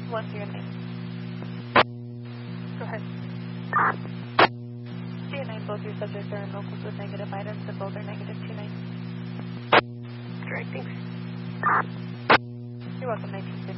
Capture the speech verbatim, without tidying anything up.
What's your name? Go ahead. C nine, both your subjects are in locals with negative items and both are negative two nine. Correct, thanks. You're welcome, nineteen.